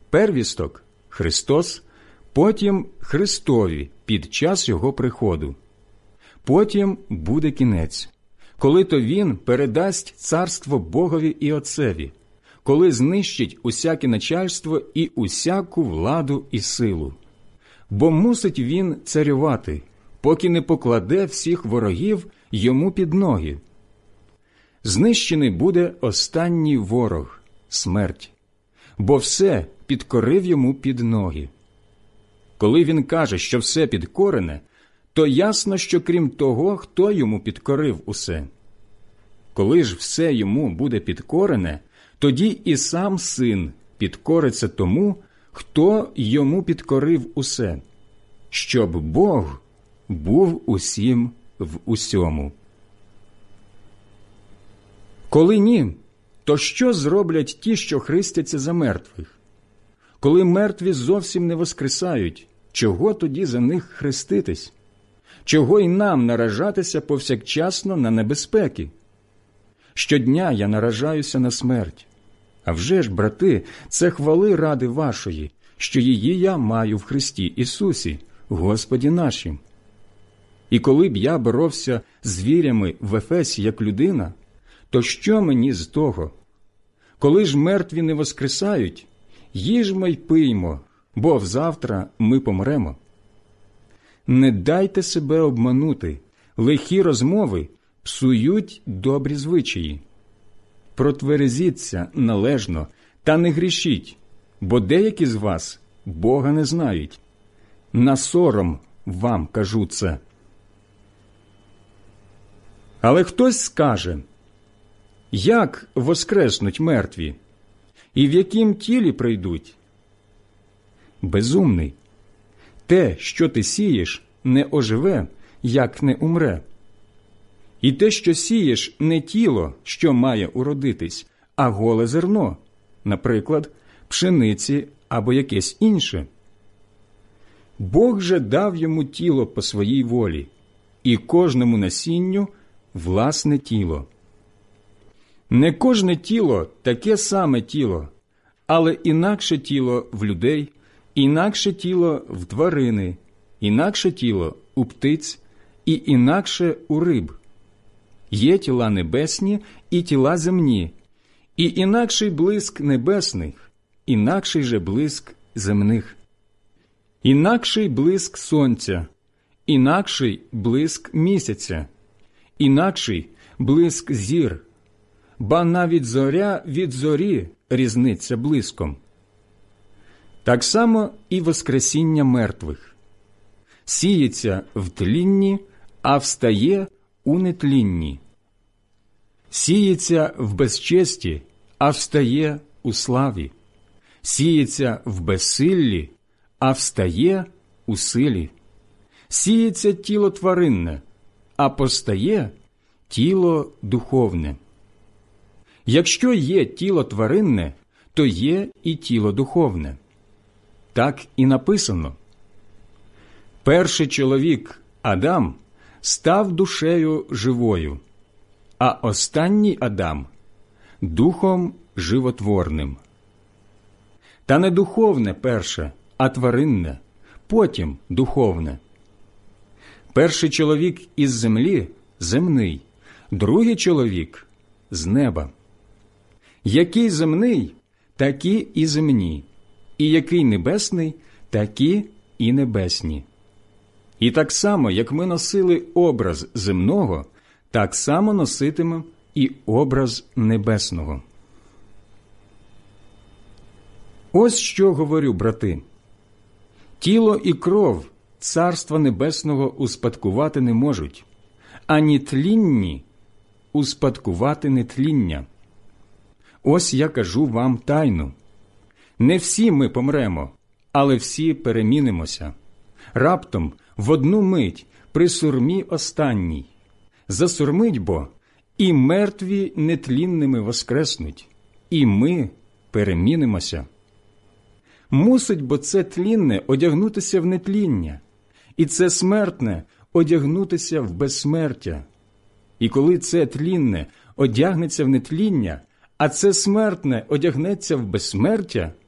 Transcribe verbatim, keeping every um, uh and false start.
Первісток – Христос, потім Христові під час Його приходу. Потім буде кінець, коли то Він передасть царство Богові і Отцеві, коли знищить усяке начальство і усяку владу і силу. Бо мусить Він царювати, поки не покладе всіх ворогів Йому під ноги. Знищений буде останній ворог – смерть, бо все підкорив Йому під ноги. Коли Він каже, що все підкорене, то ясно, що крім того, хто Йому підкорив усе. Коли ж все Йому буде підкорене, тоді і сам Син підкориться тому, хто Йому підкорив усе, щоб Бог був усім в усьому. Коли ні, то що зроблять ті, що хрестяться за мертвих? Коли мертві зовсім не воскресають, чого тоді за них хреститись? Чого й нам наражатися повсякчасно на небезпеки? Щодня я наражаюся на смерть. А вже ж, брати, це хвали ради вашої, що її я маю в Христі Ісусі, Господі нашим. І коли б я боровся з вірями в Ефесі як людина, то що мені з того? Коли ж мертві не воскресають, їжмо й пиймо, бо взавтра ми помремо. Не дайте себе обманути, лихі розмови псують добрі звичаї. Протверезіться належно та не грішіть, бо деякі з вас Бога не знають. На сором вам кажу це. Але хтось скаже: як воскреснуть мертві? І в яким тілі прийдуть? Безумний. Те, що ти сієш, не оживе, як не умре. І те, що сієш, не тіло, що має уродитись, а голе зерно, наприклад, пшениці або якесь інше. Бог же дав йому тіло по своїй волі, і кожному насінню власне тіло. Не кожне тіло таке саме тіло, але інакше тіло в людей, інакше тіло в тварини, інакше тіло у птиць і інакше у риб. Є тіла небесні і тіла земні, і інакший блиск небесних, інакший же блиск земних. Інакший блиск сонця, інакший блиск місяця, інакший блиск зір, ба навіть зоря від зорі різниться блиском. Так само і воскресіння мертвих. Сіється в тлінні, а встає у нетлінні. Сіється в безчесті, а встає у славі. Сіється в безсиллі, а встає у силі. Сіється тіло тваринне, а постає тіло духовне. Якщо є тіло тваринне, то є і тіло духовне. Так і написано. Перший чоловік, Адам, став душею живою, а останній Адам – духом животворним. Та не духовне перше, а тваринне, потім духовне. Перший чоловік із землі – земний, другий чоловік – з неба. Який земний, такі і земні, і який небесний, такі і небесні. І так само, як ми носили образ земного, так само носитимемо і образ небесного. Ось що говорю, брати. Тіло і кров Царства Небесного успадкувати не можуть, ані тлінні успадкувати нетління. Ось я кажу вам тайну. Не всі ми помремо, але всі перемінимося. Раптом, в одну мить, при сурмі останній. Засурмить бо, і мертві нетлінними воскреснуть, і ми перемінимося. Мусить бо це тлінне одягнутися в нетління, і це смертне одягнутися в безсмертя. І коли це тлінне одягнеться в нетління, а це смертне одягнеться в безсмертя,